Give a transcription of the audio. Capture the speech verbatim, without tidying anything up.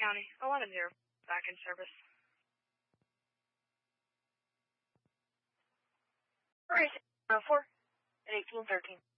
County, eleven zero, back in service. four at eighteen thirteen.